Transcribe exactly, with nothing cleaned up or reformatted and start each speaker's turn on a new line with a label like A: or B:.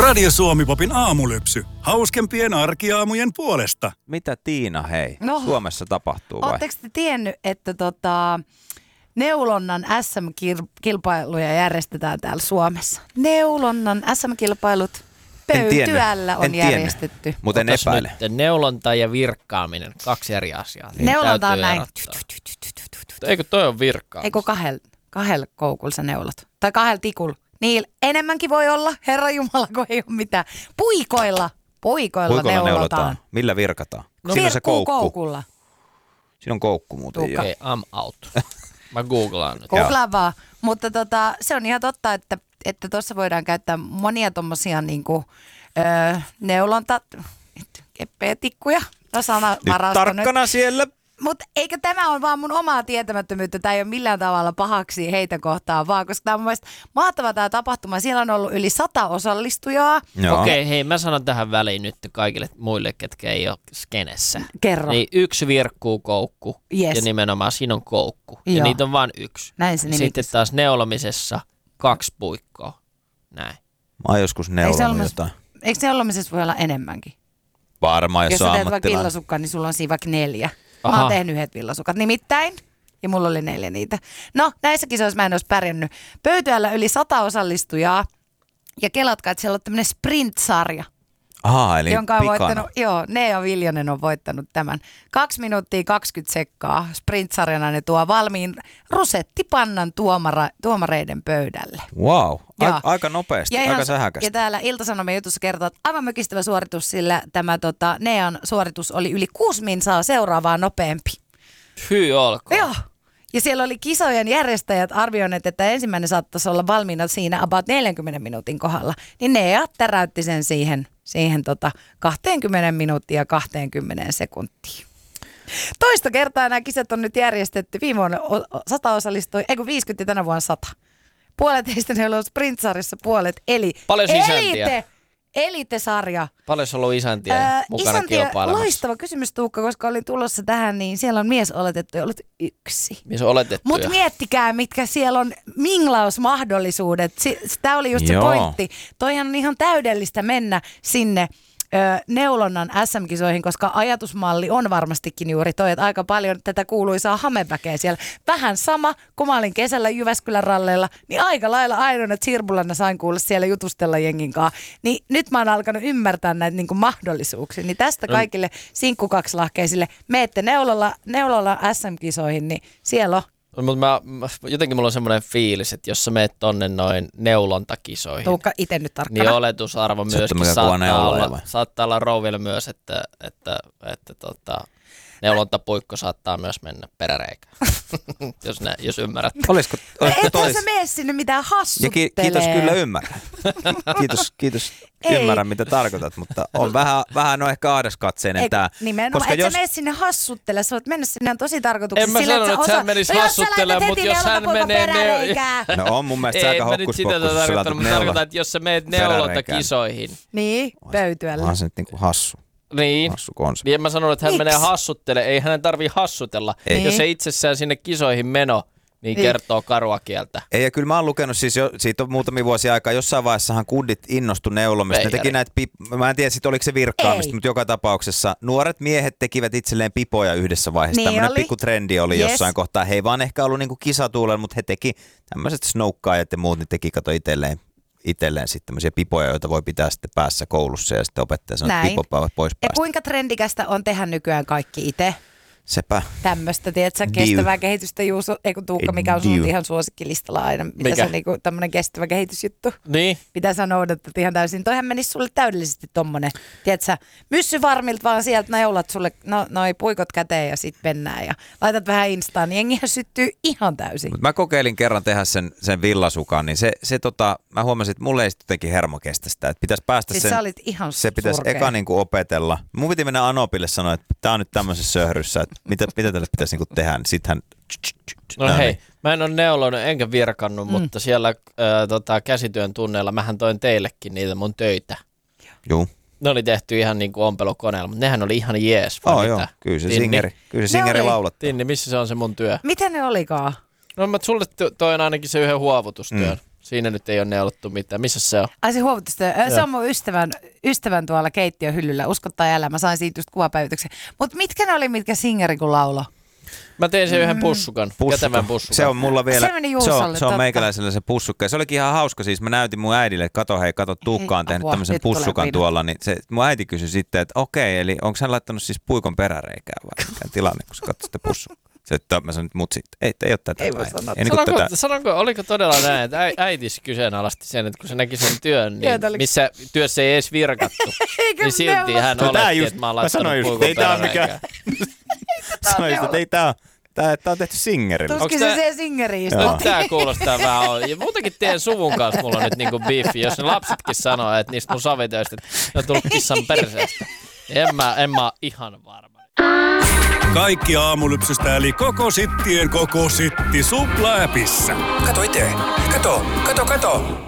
A: Radio Suomi-popin aamulypsy. Hauskempien arkiaamujen puolesta.
B: Mitä Tiina, hei,
C: No,
B: Suomessa tapahtuu vai?
C: Oletteko te tiennyt, että tota, neulonnan äs äm-kilpailuja järjestetään täällä Suomessa? Neulonnan äs äm-kilpailut Pöytyällä on
B: en
C: järjestetty.
B: Mutta en epäile.
D: Nyt neulonta ja virkkaaminen, kaksi eri asiaa. Niin
C: Neulonta on
D: täytyy
C: näin.
D: erottaa. Eikö toi on virkkaamista?
C: Eikö kahdella kahel koukulla sä neulot? Tai kahdella tikulla? Niin enemmänkin voi olla, Herra Jumala, kun ei ole mitään. Puikoilla, puikoilla,
B: Puikolla
C: neulotaan.
B: neulotaan. Millä virkataan?
C: No,
B: Siinä on se koukku.
C: koukulla.
B: Siinä on koukku muuten.
C: Tuukka.
B: Jo.
D: Okei, I'm out. Mä googlaan nyt.
C: Googlaa vaan. Mutta tota, se on ihan totta, että että tuossa voidaan käyttää monia tommosia niinku, öö, neulonta, keppeä tikkuja. No sana
B: Nyt tarkkana nyt. Siellä.
C: Mutta eikö tämä ole vaan mun omaa tietämättömyyttä, tämä ei ole millään tavalla pahaksi heitä kohtaan, vaan koska tämä on mun mielestä mahtava tämä tapahtuma. Siellä on ollut yli sata osallistujaa.
B: Joo.
D: Okei, hei, mä sanon tähän väliin nyt kaikille muille, ketkä ei ole skenessä.
C: Kerro.
D: Niin yksi virkkuu koukku
C: Yes.
D: ja nimenomaan siinä on koukku. Ja
C: Joo.
D: niitä on vain yksi.
C: Näin se
D: Sitten
C: nimitys.
D: taas neulomisessa kaksi puikkoa. Näin.
B: Mä oon joskus neulonut jotain.
C: Eikö neulomisessa voi olla enemmänkin?
B: Varmaan, jos,
C: Jos
B: on
C: sä teet vaikka
B: ammattilainen.
C: villasukkaa, niin sulla on siinä vaikka neljä. Mä
D: Aha.
C: oon tehnyt yhdet villasukat nimittäin. Ja mulla oli neljä niitä. No, näissä kisoissa mä en olisi pärjännyt. Pöytyällä yli sata osallistujaa. Ja kelatkaa, että siellä on tämmöinen sprint-sarja,
B: Aha, eli
C: jonka on
B: pikana.
C: voittanut, joo, Neo Viljonen on voittanut tämän. Kaksi minuuttia kaksikymmentä sekkaa sprint-sarjana ne tuo valmiin rusettipannan tuomara, tuomareiden pöydälle.
B: Wow,
C: Joo.
B: aika, aika nopeasti,
C: Ja,
B: aika
C: ihan,
B: sähäkästi.
C: ja täällä Ilta-Sanomien jutussa kertoo, että aivan mykistävä suoritus, sillä tämä tota, Nean suoritus oli yli kuusi minsaa seuraavaa nopeampi.
D: Hyy olkoon.
C: Joo. Ja siellä oli kisojen järjestäjät arvioineet, että ensimmäinen saattaisi olla valmiina siinä about neljänkymmenen minuutin kohdalla. Niin Nea täräytti sen siihen, siihen tota kaksikymmentä minuuttia kaksikymmentä sekuntia. Toista kertaa nämä kisat on nyt järjestetty. Viime vuonna o- o- sata osallistui, ei kun viisikymmentä tänä vuonna sata. Puolet heistä ne on sprint-sarjassa puolet. Eli
D: Paljon isäntiä.
C: elite, elite-sarja.
D: Paljon sulla on ollut isäntiä
C: Ää,
D: mukana
C: isäntiä,
D: kilpailemassa?
C: loistava kysymys, Tuukka, koska olin tulossa tähän, niin siellä on mies oletettu ollut yksi.
D: Missä on oletettu?
C: Mutta miettikää, mitkä siellä on minglausmahdollisuudet. Tämä oli just
B: Joo.
C: se pointti. Toihan on ihan täydellistä mennä sinne ö, neulonnan äs äm-kisoihin, koska ajatusmalli on varmastikin juuri toi, että aika paljon tätä kuuluisaa hameväkeä siellä. Vähän sama, kun mä olin kesällä Jyväskylän ralleilla, niin aika lailla ainoana Sirbulana sain kuulla siellä jutustella jengin kanssa. Niin nyt mä oon alkanut ymmärtää näitä niinku mahdollisuuksia. Niin tästä kaikille sinkkukaksi-lahkeisille, meette neulolla, neulolla äs äm-kisoihin, niin siellä on.
D: Mutta mä, mä, jotenkin mulla on semmoinen fiilis, että jos sä meet tonne noin neulontakisoihin,
C: Tuukka itse nyt tarkkana.
D: niin oletusarvo
B: Se, että
D: myöskin
B: mikä kuva
D: saattaa
B: neuloja
D: olla,
B: vai?
D: saattaa olla rouville myös, että, että, että tota, neulontapuikko saattaa myös mennä peräreikään, jos, ne, jos ymmärrät.
B: Olisiko, olisiko
C: Ethän
B: tois?
C: sä mene sinne mitään
B: Ja
C: hassuttelee.
B: ki- kiitos, kyllä ymmärrän. Kiitos, kiitos,
C: Ei.
B: ymmärrän mitä tarkoitat, mutta on vähän, vähän no ehkä aadaskatseinen
C: Eikö,
B: tämä.
C: nimenomaan, et jos... sä mene sinne hassuttele, sä voit mennä sinne tosi
D: En
C: tarkoituksessa.
D: mä sanonut, että hän menisi hassuttelemaan, mutta jos hän menee... Ne...
B: No on mun mielestä se
D: Ei,
B: aika
D: mä nyt sitä
B: hokkuspokkus, jos sä
D: tarkoittanut,
B: laitat
D: mutta
B: neula.
D: tarkoitan, että jos sä meet
B: peräreikään.
D: neulontakisoihin,
C: Niin, pöytyällä.
B: Onhan se nyt niinku hassu,
D: niin,
B: hassu konsepti.
D: niin en mä sanonut, että hän
C: Miksi?
D: menee hassuttele, ei hänen tarvii hassutella.
B: Ei.
D: Jos se itsessään sinne kisoihin meno, niin
C: Niin.
D: kertoo karua kieltä.
B: Ei, ja kyllä mä oon lukenut siis jo, siitä on muutamia vuosia aikaa, jossain vaiheessahan kundit innostu neulomista. Ne
D: Veijari.
B: teki näitä, pip- mä en tiedä sit oliko se virkkaamista,
C: Ei.
B: mutta joka tapauksessa nuoret miehet tekivät itselleen pipoja yhdessä vaiheessa.
C: Niin
B: Tämmöinen
C: oli.
B: pikku trendi oli
C: Yes.
B: jossain kohtaa. He ei vaan ehkä ollut niinku kisatuulella, mutta he teki tämmöiset snoukkaajat ja muut, niin teki kato itselleen, itselleen sitten tämmöisiä pipoja, joita voi pitää sitten päässä koulussa ja sitten opettaja sanoo, että
C: Näin.
B: pipopäivät pois
C: Ja
B: päästä.
C: kuinka trendikästä on tehdä nykyään kaikki itse?
B: Sepä.
C: Tämmöistä, tiedätkö,
B: Diu.
C: kestävää kehitystä, Juuso, ei kun Tuukka, mikä on sun
B: Diu.
C: ihan suosikkilistalla aina, mitä
D: Mikä?
C: se on niinku tämmöinen kestävä kehitysjuttu.
D: Niin,
C: Mitä sä noudattat ihan täysin. Toihan menisi sulle täydellisesti tommonen, tiedätkö, myssyvarmilta vaan sieltä neulat sulle no, noi puikot käteen ja sit mennään ja laitat vähän instaan, niin jengihän syttyy ihan täysin.
B: Mut mä kokeilin kerran tehdä sen, sen villasukan, niin se, se tota, mä huomasin, että mulle ei sit jotenkin hermo kestä sitä, että pitäisi päästä
C: Siis
B: sen,
C: sä olit ihan
B: se pitäisi
C: surkea.
B: eka niinku opetella. Mun piti mennä Anopille sanoa, että tää on nyt tämmöisessä söhryssä, että mitä, mitä tälle pitäisi niinku tehdä, niin sit hän...
D: no
B: No
D: hei,
B: niin.
D: mä en ole neulonut enkä virkannut, mm. mutta siellä ää, tota, käsityön tunneilla mähän toin teillekin niitä mun töitä.
B: Juu.
D: Ne oli tehty ihan niin kuin ompelukoneella, mutta nehän oli ihan jees. vai
B: Oh,
D: mitä?
B: joo, kyllä se
D: Tinni?
B: singeri, kyllä se
C: Ne
B: singeri
C: oli.
B: laulattaa.
D: Tinni, missä se on se mun työ?
C: Miten ne olikaan?
D: No mä sulle to- toin ainakin se yhden huovutustyön. Mm. Siinä nyt ei ole neulottu mitään. Missä se on?
C: Ai se huovutustyö. Se on mun ystävän, ystävän tuolla keittiöhyllyllä. Uskottaa älä. Mä sain siitä just kuvapäivityksen. Mutta mitkä ne oli, mitkä Singeri kun laulo?
D: Mä tein sen yhden pussukan, kätevän pussukan.
B: Se on mulla vielä,
C: se, meni
B: se on,
C: Juusolle,
B: se on
C: totta.
B: meikäläisellä se pussukka. Se olikin ihan hauska, siis mä näytin mun äidille, että kato hei, kato Tuukka on tehnyt
C: apua,
B: tämmöisen
C: nyt tulee
B: pussukan
C: pinna.
B: tuolla, niin se, mun äiti kysyi sitten, että okei, eli onko hän laittanut siis puikon peräreikään vai mikä tilanne, kun sä katsot sitä pussukkaa. Se, että mä sanoin, että mut sitten, ei, ei ole tätä.
C: Ei voi
B: vai.
C: sanoa.
B: Ei niinku
D: Sanonko,
B: tätä.
D: sanonko, oliko todella näin, että äi- äitis kyseenalaisti sen, että kun se näki sen työn, niin
C: Joo, tää oli-
D: missä työssä ei edes virkattu,
C: Eikä
D: niin silti
C: neuvo-
D: hän
B: No tää
D: oletti,
B: just-
D: että mä oon
B: mä sanoin
D: laittanut
B: just,
D: puikon
B: ei tää oo
D: peräreikään.
B: Sanoin just, että ei tää on, tää, tää on tehty Singerillä.
D: Onks
C: Tuskin se
D: tää-
C: se Singeri istuu.
B: Joo.
D: Nyt tää kuulostaa vähän on. Ja muutenkin teidän suvun kanssa mulla on nyt niinku beefi. Jos ne lapsetkin sanoo, että niistä mun savitöistä, että ne on tullut kissan perseestä. En mä, en mä oo ihan varma.
A: Kaikki aamulypsystä eli koko sittien koko sitti Supla-äpissä.
E: Kato itse. Kato, kato, kato.